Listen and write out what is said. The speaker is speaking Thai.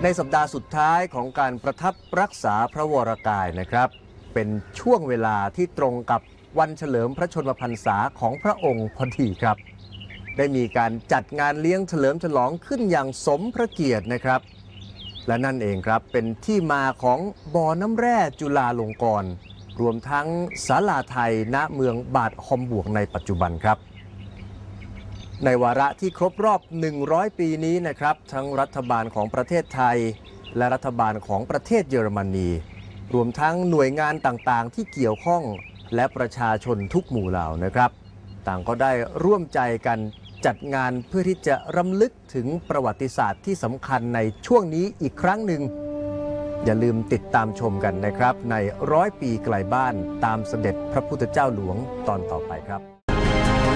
ในสัปดาห์สุดท้ายของการประทับรักษาพระวรกายนะครับเป็นช่วงเวลาที่ตรงกับวันเฉลิมพระชนมพรรษาของพระองค์พอดีครับได้มีการจัดงานเลี้ยงเฉลิมฉลองขึ้นอย่างสมพระเกียรตินะครับและนั่นเองครับเป็นที่มาของบ่อน้ำแร่จุฬาลงกรณ์รวมทั้งศาลาไทยณเมืองบาดฮอมบวกในปัจจุบันครับในวาระที่ครบรอบ100 ปีนี้นะครับทั้งรัฐบาลของประเทศไทยและรัฐบาลของประเทศเยอรมนีรวมทั้งหน่วยงานต่างๆที่เกี่ยวข้องและประชาชนทุกหมู่เหล่านะครับต่างก็ได้ร่วมใจกันจัดงานเพื่อที่จะรำลึกถึงประวัติศาสตร์ที่สำคัญในช่วงนี้อีกครั้งหนึ่งอย่าลืมติดตามชมกันนะครับใน100 ปีไกลบ้านตามเสด็จพระพุทธเจ้าหลวงตอนต่อไปครับ